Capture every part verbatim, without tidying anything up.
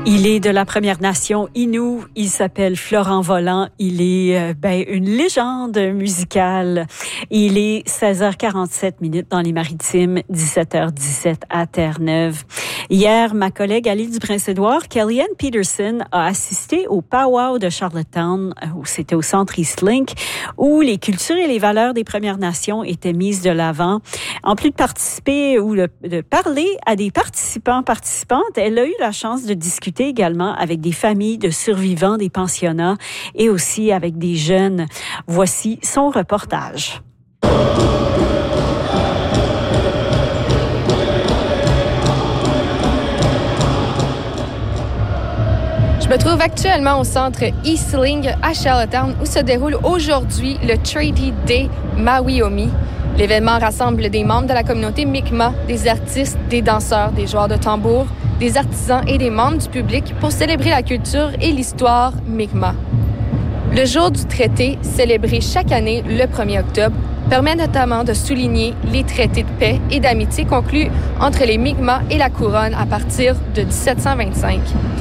Il est de la Première Nation Innu. Il s'appelle Florent Volant. Il est euh, ben une légende musicale. Il est seize heures quarante-sept minutes dans les Maritimes, dix-sept heures dix-sept à Terre-Neuve. Hier, ma collègue à l'île du Prince-Édouard, Kellyanne Peterson, a assisté au Powwow de Charlottetown, où c'était au centre Eastlink, où les cultures et les valeurs des Premières Nations étaient mises de l'avant. En plus de participer ou de, de parler à des participants, participantes, elle a eu la chance de discuter également avec des familles de survivants des pensionnats et aussi avec des jeunes. Voici son reportage. Je me trouve actuellement au centre Eastlink à Charlottetown où se déroule aujourd'hui le Treaty Day Mawiomi. L'événement rassemble des membres de la communauté Mi'kmaq, des artistes, des danseurs, des joueurs de tambour, des artisans et des membres du public pour célébrer la culture et l'histoire Mi'kmaq. Le jour du traité, célébré chaque année le premier octobre, permet notamment de souligner les traités de paix et d'amitié conclus entre les Mi'kmaq et la couronne à partir de dix-sept cent vingt-cinq.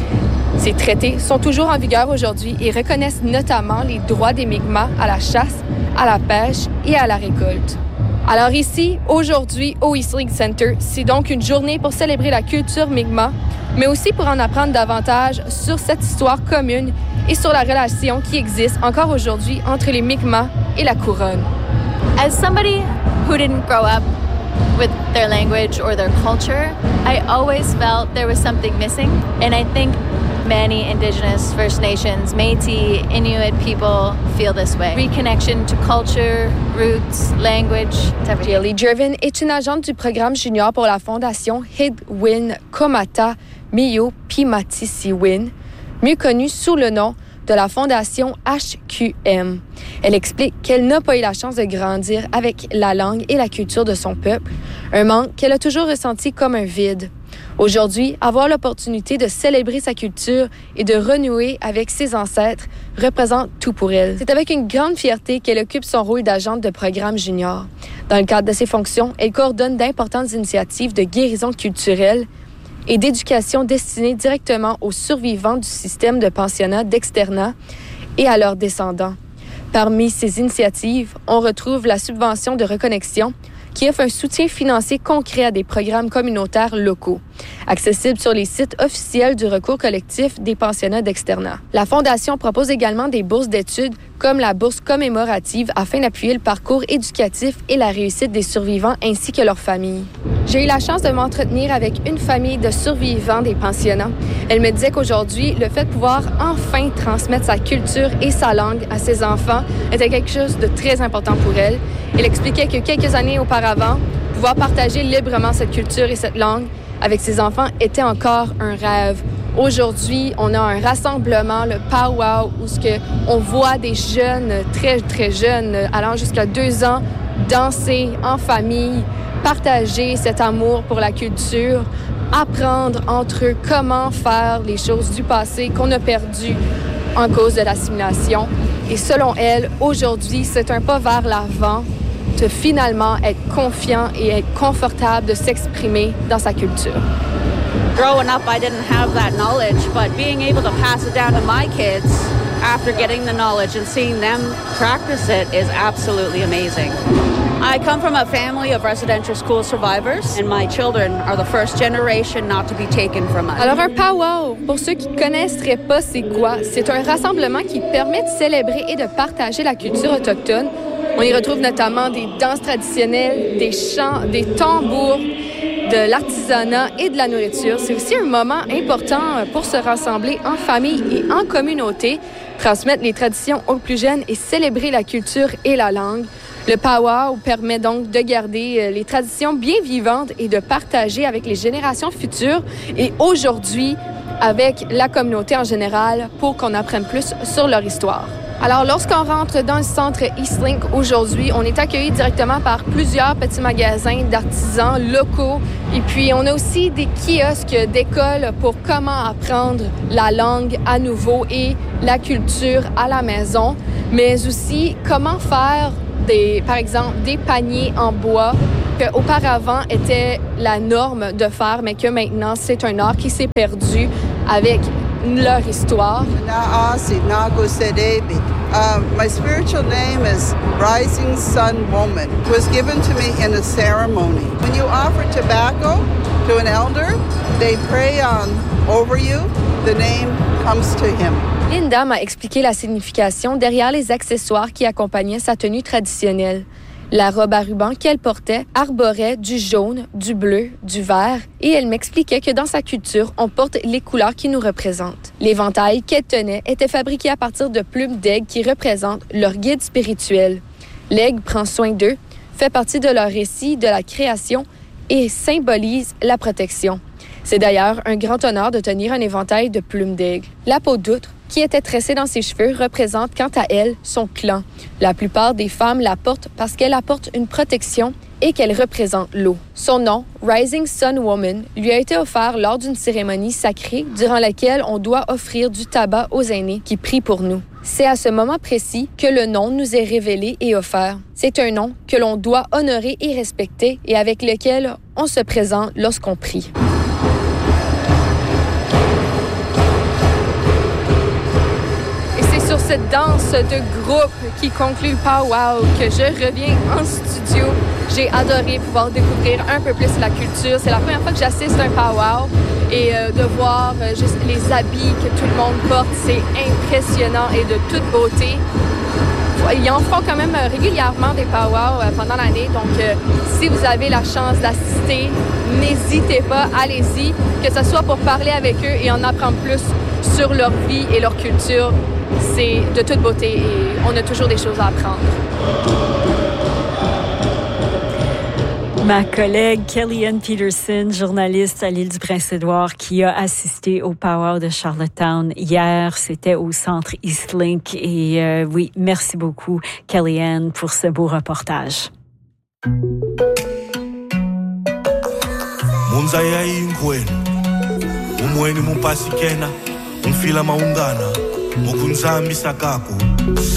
Ces traités sont toujours en vigueur aujourd'hui et reconnaissent notamment les droits des Mi'kmaq à la chasse, à la pêche et à la récolte. Alors ici, aujourd'hui, au Eastlink Center, c'est donc une journée pour célébrer la culture Mi'kmaq, mais aussi pour en apprendre davantage sur cette histoire commune et sur la relation qui existe encore aujourd'hui entre les Mi'kmaq et la couronne. As somebody who didn't grow up with their language or their culture, I always felt there was something missing, and I think many Indigenous, First Nations, Métis, Inuit people feel this way. Reconnection to culture, roots, language, everything. Jilly Jervin est une agente du programme junior pour la fondation Hidwin Komata Miyo Pimatisiwin, mieux connue sous le nom de la fondation H Q M. Elle explique qu'elle n'a pas eu la chance de grandir avec la langue et la culture de son peuple, un manque qu'elle a toujours ressenti comme un vide. Aujourd'hui, avoir l'opportunité de célébrer sa culture et de renouer avec ses ancêtres représente tout pour elle. C'est avec une grande fierté qu'elle occupe son rôle d'agente de programme junior. Dans le cadre de ses fonctions, elle coordonne d'importantes initiatives de guérison culturelle et d'éducation destinées directement aux survivants du système de pensionnat d'externat et à leurs descendants. Parmi ces initiatives, on retrouve la subvention de reconnexion, qui offre un soutien financier concret à des programmes communautaires locaux, accessibles sur les sites officiels du recours collectif des pensionnats d'externat. La Fondation propose également des bourses d'études comme la bourse commémorative afin d'appuyer le parcours éducatif et la réussite des survivants ainsi que leurs familles. J'ai eu la chance de m'entretenir avec une famille de survivants des pensionnats. Elle me disait qu'aujourd'hui, le fait de pouvoir enfin transmettre sa culture et sa langue à ses enfants était quelque chose de très important pour elle. Elle expliquait que quelques années auparavant, pouvoir partager librement cette culture et cette langue avec ses enfants était encore un rêve. Aujourd'hui, on a un rassemblement, le Powwow, où ce que on voit des jeunes, très, très jeunes, allant jusqu'à deux ans, danser en famille, partager cet amour pour la culture, apprendre entre eux comment faire les choses du passé qu'on a perdues en cause de l'assimilation. Et selon elle, aujourd'hui, c'est un pas vers l'avant de finalement être confiant et être confortable de s'exprimer dans sa culture. Growing up, I didn't have that knowledge, but being able to pass it down to my kids after getting the knowledge and seeing them practice it is absolutely amazing. I come from a family of residential school survivors, and my children are the first generation not to be taken from us. Alors un powwow, pour ceux qui ne connaisseraient pas c'est quoi, c'est un rassemblement qui permet de célébrer et de partager la culture autochtone. On y retrouve notamment des danses traditionnelles, des chants, des tambours, de l'artisanat et de la nourriture. C'est aussi un moment important pour se rassembler en famille et en communauté, transmettre les traditions aux plus jeunes et célébrer la culture et la langue. Le powwow permet donc de garder les traditions bien vivantes et de partager avec les générations futures et aujourd'hui avec la communauté en général pour qu'on apprenne plus sur leur histoire. Alors, lorsqu'on rentre dans le centre Eastlink aujourd'hui, on est accueilli directement par plusieurs petits magasins d'artisans locaux. Et puis, on a aussi des kiosques d'école pour comment apprendre la langue à nouveau et la culture à la maison, mais aussi comment faire des, par exemple, des paniers en bois qu'auparavant était la norme de faire, mais que maintenant, c'est un art qui s'est perdu avec leur histoire. Um, my spiritual name is Rising Sun Woman. It was given to me in a ceremony. When you offer tobacco to an elder, they pray on over you. The name comes to him. Linda m'a expliqué la signification derrière les accessoires qui accompagnaient sa tenue traditionnelle. La robe à ruban qu'elle portait arborait du jaune, du bleu, du vert, et elle m'expliquait que dans sa culture, on porte les couleurs qui nous représentent. L'éventail qu'elle tenait était fabriqué à partir de plumes d'aigle qui représentent leur guide spirituel. L'aigle prend soin d'eux, fait partie de leur récit de la création et symbolise la protection. C'est d'ailleurs un grand honneur de tenir un éventail de plumes d'aigle. La peau d'outre, qui était tressée dans ses cheveux, représente quant à elle son clan. La plupart des femmes la portent parce qu'elle apporte une protection et qu'elle représente l'eau. Son nom, Rising Sun Woman, lui a été offert lors d'une cérémonie sacrée durant laquelle on doit offrir du tabac aux aînés qui prient pour nous. C'est à ce moment précis que le nom nous est révélé et offert. C'est un nom que l'on doit honorer et respecter et avec lequel on se présente lorsqu'on prie. Sur cette danse de groupe qui conclut le powwow que je reviens en studio. J'ai adoré pouvoir découvrir un peu plus la culture. C'est la première fois que j'assiste à un powwow et euh, de voir euh, juste les habits que tout le monde porte, c'est impressionnant et de toute beauté. Ils en font quand même régulièrement des powwows euh, pendant l'année, donc euh, si vous avez la chance d'assister, n'hésitez pas, allez-y, que ce soit pour parler avec eux et en apprendre plus sur leur vie et leur culture. C'est de toute beauté et on a toujours des choses à apprendre. Ma collègue Kellyanne Peterson, journaliste à l'île du Prince-Édouard, qui a assisté au powwow de Charlottetown hier, c'était au centre Eastlink. Et euh, oui, merci beaucoup Kellyanne pour ce beau reportage.